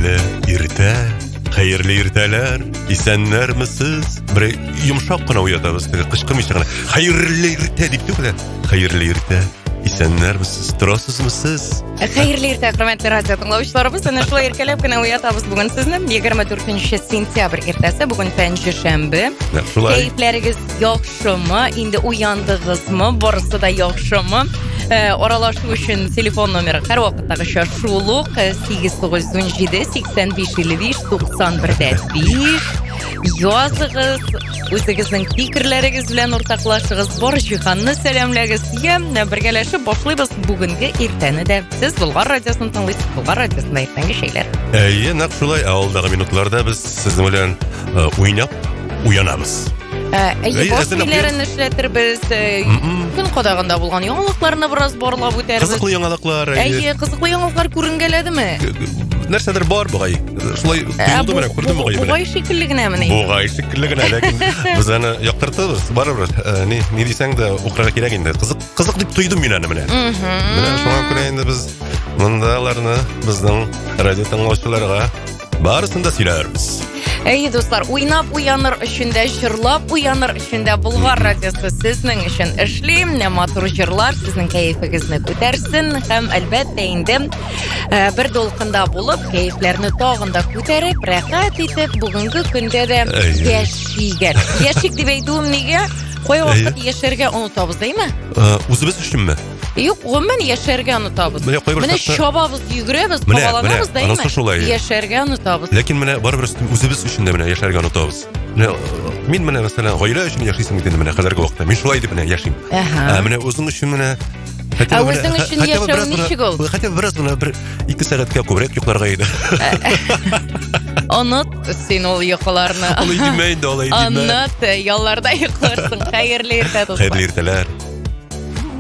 Хәерле иртә, хәерле иртәләр, исәннәрмесез? Бер йомшак кына уятабыз, кычкырмыйча гына. Хәерле иртә дип түгел. Хәерле иртә, исәннәрмесез? Торасызмы сез? Хәерле иртә, хөрмәтле радио тыңлаучыларыбыз. Әнә шулай иркәләп кенә уятабыз бүген сезне. 24 сентябрь иртәсе, бүген пәнҗешәмбе. Кәефләрегез яхшымы? Инде уяндыгызмы? Барысы да яхшымы? Аралашу өчен телефон номеры һәрвакыттагыча шул ук 8917 85 55 91 Языгыз, үзегезнең фикерләрегез белән уртаклашыгыз, бар җиһанны сәламләгез. Бергәләшеп башлыйбыз бүгенге иртәне дә. Сез Болгар радиосын тыңлыйсыз, Болгар радиосында иртәнге шәйләр. Нәкъ шулай, алдагы минутларда без сезнең белән уйнап уянабыз. Башкаларын эшләтербез. Көн кадагында булган яңалыкларны бераз барлап үтәрбез. Кызыклы яңалыклар. Кызыклы яңалыклар күренгәләдеме? Нәрсәдер бар бугай. Шулай булды менә, күрдем бугай. Бугай шикелле генәме? Бугай шикелле генә, ләкин без аны яктыртабыз. Барыбер, ни дисәң дә укырга кирәк инде. Кызык дип тойдым мин аны менә. Менә шуңа күрә инде без мондаларны безнең радио тыңлаучыларга барысын да сөйләрбез. Достар, уйнап уяныр өчен дә, җырлап уяныр өчен дә Болгар радиосы сезнең өчен эшли. Матур җырлар сезнең кәефегезне күтәрсен һәм әлбәттә инде бер дулкында булып, кәефләрне тагын да күтәреп, рәхәт итеп бүгенге көндә дә яшигән. Яшик дип әйтүем нигә? Кай вакыт яшәргә онытабыз, димме? Үзебез өченме? Юк, гомумән яшәргә онытабыз. Менә чабабыз, йөгерәбез, кабаланабыз да инде. Яшәргә онытабыз. Ләкин менә барыбер үзебез өчен дә менә яшәргә онытабыз. Мин менә мәсәлән гаилә өчен яшисең диде менә хәзерге вакытта. Мин шулай дип менә яшим. Менә үзең өчен менә үзең өчен яшәү ничек ул? Хәтта бераз менә 2 сәгатькә күбрәк йокларга иде. Онут син ул йокыларны. Алай димәйдә, алай димәй. Онут, ялларда йокларсың. Хәерле иртә, достар. Хәерле иртәләр.